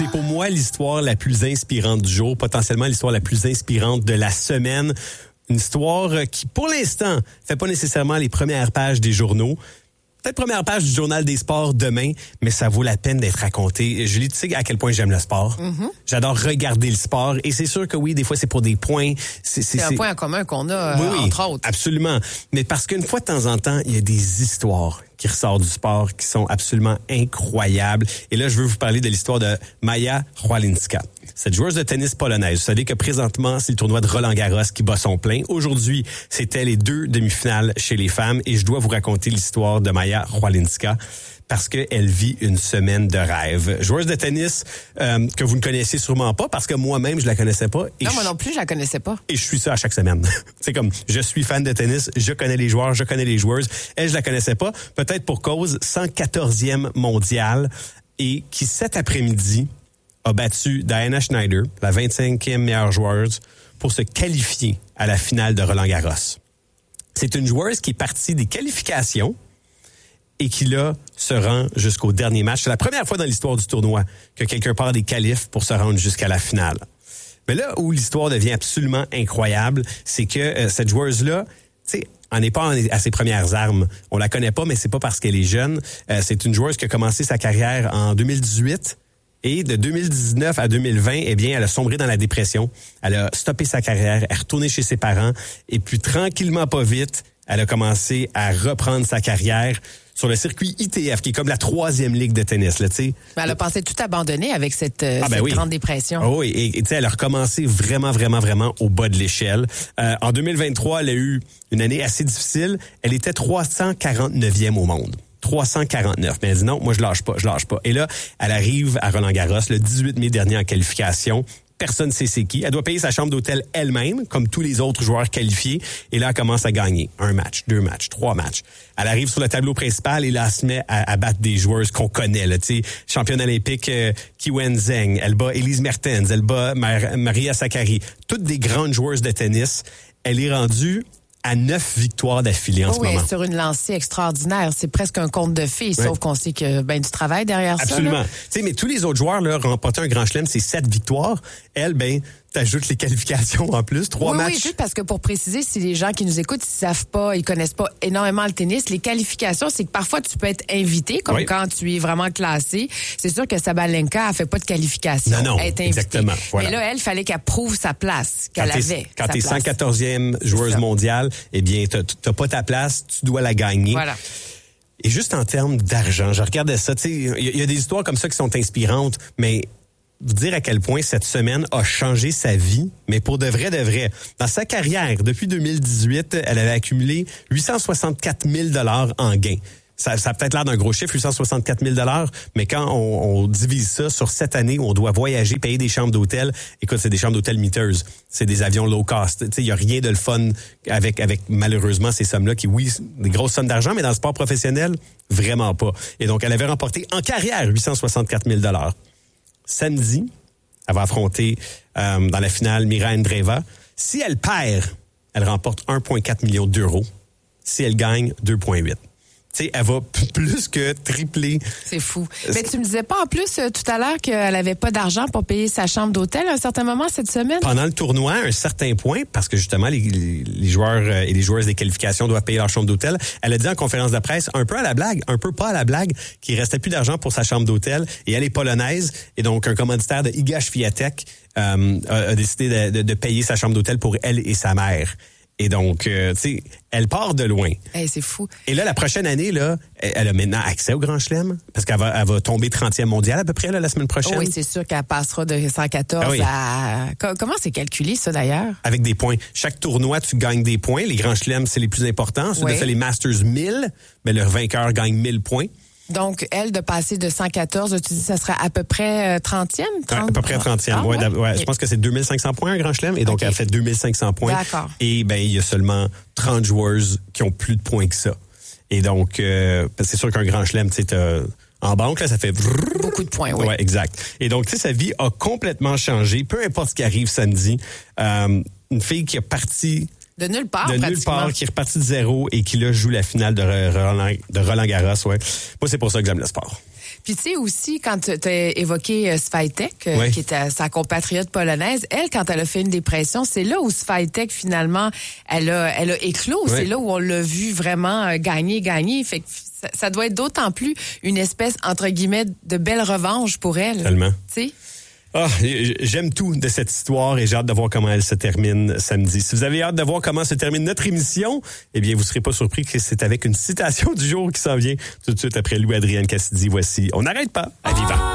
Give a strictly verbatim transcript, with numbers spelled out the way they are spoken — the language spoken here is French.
C'est pour moi l'histoire la plus inspirante du jour, potentiellement l'histoire la plus inspirante de la semaine. Une histoire qui, pour l'instant, fait pas nécessairement les premières pages des journaux. Peut-être première page du Journal des sports demain, mais ça vaut la peine d'être raconté. Julie, tu sais à quel point j'aime le sport. Mm-hmm. J'adore regarder le sport. Et c'est sûr que oui, des fois, c'est pour des points. C'est, c'est, c'est un c'est... point en commun qu'on a, oui, euh, entre autres. Absolument. Mais parce qu'une fois de temps en temps, il y a des histoires qui ressortent du sport qui sont absolument incroyables. Et là, je veux vous parler de l'histoire de Maja Chwalinska. Cette joueuse de tennis polonaise. Vous savez que présentement, c'est le tournoi de Roland-Garros qui bat son plein. Aujourd'hui, c'était les deux demi-finales chez les femmes et je dois vous raconter l'histoire de Maja Chwalinska parce qu'elle vit une semaine de rêve. Joueuse de tennis euh, que vous ne connaissez sûrement pas parce que moi-même, je la connaissais pas. Et non, moi non plus, je la connaissais pas. Et je suis ça à chaque semaine. C'est comme, je suis fan de tennis, je connais les joueurs, je connais les joueuses. Elle, je la connaissais pas. Peut-être pour cause cent quatorzième mondiale et qui, cet après-midi, a battu Diana Schneider, la vingt-cinquième meilleure joueuse, pour se qualifier à la finale de Roland-Garros. C'est une joueuse qui est partie des qualifications et qui, là, se rend jusqu'au dernier match. C'est la première fois dans l'histoire du tournoi que quelqu'un part des qualifs pour se rendre jusqu'à la finale. Mais là où l'histoire devient absolument incroyable, c'est que euh, cette joueuse-là, tu sais, en n'est pas à ses premières armes. On la connaît pas, mais c'est pas parce qu'elle est jeune. Euh, c'est une joueuse qui a commencé sa carrière en deux mille dix-huit. Et de deux mille dix-neuf à deux mille vingt, eh bien, elle a sombré dans la dépression. Elle a stoppé sa carrière, elle est retournée chez ses parents. Et puis, tranquillement, pas vite, elle a commencé à reprendre sa carrière sur le circuit I T F, qui est comme la troisième ligue de tennis, là, tu sais. Elle a pensé tout abandonner avec cette, euh, ah, ben cette oui. grande dépression. Oh oui, et tu sais, elle a recommencé vraiment, vraiment, vraiment au bas de l'échelle. Euh, en deux mille vingt-trois, elle a eu une année assez difficile. Elle était trois cent quarante-neuvième au monde. trois cent quarante-neuf. Mais elle dit non, moi je lâche pas, je lâche pas. Et là, elle arrive à Roland-Garros le dix-huit mai dernier en qualification. Personne ne sait c'est qui. Elle doit payer sa chambre d'hôtel elle-même, comme tous les autres joueurs qualifiés. Et là, elle commence à gagner. Un match, deux matchs, trois matchs. Elle arrive sur le tableau principal et là, elle se met à, à battre des joueuses qu'on connaît. Là, tu sais, championne olympique euh, Qi Wenzheng. Elle bat Elise Mertens. Elle bat Mar- Maria Sakkari. Toutes des grandes joueuses de tennis. Elle est rendue à neuf victoires d'affilée en oh ce oui, moment. Sur une lancée extraordinaire. C'est presque un conte de fées, ouais. Sauf qu'on sait qu'il y a ben, du travail derrière Absolument. ça. Absolument. Tu sais, mais tous les autres joueurs, là, remporté un grand chelem, c'est sept victoires. Elle, ben, t'ajoutes les qualifications en plus, trois oui, matchs. Oui, juste parce que pour préciser, si les gens qui nous écoutent, ils savent pas, ils connaissent pas énormément le tennis, les qualifications, c'est que parfois tu peux être invité, comme oui. quand tu es vraiment classé. C'est sûr que Sabalenka, elle fait pas de qualification. Non, non, elle est invitée. Exactement. Voilà. Mais là, elle, fallait qu'elle prouve sa place, qu'elle quand avait. Quand t'es cent quatorzième joueuse mondiale, eh bien, t'as, t'as pas ta place, tu dois la gagner. Voilà. Et juste en termes d'argent, je regardais ça, tu sais, il y, y a des histoires comme ça qui sont inspirantes, mais vous dire à quel point cette semaine a changé sa vie, mais pour de vrai, de vrai. Dans sa carrière, depuis deux mille dix-huit, elle avait accumulé huit cent soixante-quatre mille dollars en gains. Ça, ça a peut-être l'air d'un gros chiffre, huit cent soixante-quatre mille dollars, mais quand on, on divise ça sur sept années où on doit voyager, payer des chambres d'hôtel, écoute, c'est des chambres d'hôtel miteuses, c'est des avions low cost. Tu sais, il y a rien de le fun avec, avec malheureusement ces sommes-là qui, oui, des grosses sommes d'argent, mais dans le sport professionnel, vraiment pas. Et donc, elle avait remporté en carrière huit cent soixante-quatre mille dollars. Samedi, elle va affronter euh, dans la finale Mira Andreeva. Si elle perd, elle remporte un virgule quatre million d'euros. Si elle gagne, deux virgule huit. Tu sais, elle va p- plus que tripler. C'est fou. Mais tu me disais pas en plus euh, tout à l'heure qu'elle avait pas d'argent pour payer sa chambre d'hôtel à un certain moment cette semaine? Pendant le tournoi, à un certain point, parce que justement, les, les joueurs et les joueuses des qualifications doivent payer leur chambre d'hôtel, elle a dit en conférence de presse, un peu à la blague, un peu pas à la blague, qu'il restait plus d'argent pour sa chambre d'hôtel. Et elle est polonaise. Et donc, un commanditaire de Iga Swiatek euh, a, a décidé de, de, de payer sa chambre d'hôtel pour elle et sa mère. Et donc, euh, tu sais, elle part de loin. Hey, c'est fou. Et là, la prochaine année, là, elle a maintenant accès au Grand Chelem, parce qu'elle va, elle va tomber trentième mondiale à peu près là, la semaine prochaine. Oh oui, c'est sûr qu'elle passera de cent quatorze ah oui. à... Comment c'est calculé, ça, d'ailleurs? Avec des points. Chaque tournoi, tu gagnes des points. Les Grands Chelems, c'est les plus importants. Ensuite oui. de ça, les Masters mille, ben, le vainqueur gagne mille points. Donc, elle, de passer de cent quatorze, tu dis ça serait à peu près trentième? trente... Ouais, à peu près trentième, ah, ouais, ouais. ouais. Okay. Je pense que c'est deux mille cinq cents points un Grand Chelem, et donc okay. elle a fait deux mille cinq cents points. D'accord. Et ben il y a seulement trente joueuses qui ont plus de points que ça. Et donc, euh, c'est sûr qu'un Grand Chelem, tu sais, en banque, là, ça fait... Beaucoup de points, oui. Ouais, exact. Et donc, tu sais, sa vie a complètement changé, peu importe ce qui arrive samedi. Euh, une fille qui est partie... De nulle part, De nulle part, qui est reparti de zéro et qui, là, joue la finale de Roland, de Roland Garros, ouais. Moi, c'est pour ça que j'aime le sport. Puis tu sais aussi, quand tu as évoqué Swiatek, oui. qui était sa compatriote polonaise, elle, quand elle a fait une dépression, c'est là où Swiatek, finalement, elle a, elle a éclos. Oui. C'est là où on l'a vu vraiment gagner, gagner. Fait que ça, ça doit être d'autant plus une espèce, entre guillemets, de belle revanche pour elle. Tellement. Tu sais? Ah, j'aime tout de cette histoire et j'ai hâte de voir comment elle se termine samedi. Si vous avez hâte de voir comment se termine notre émission, eh bien, vous ne serez pas surpris que c'est avec une citation du jour qui s'en vient tout de suite après Louis-Adrienne Cassidy. Voici « On n'arrête pas à Vivant ».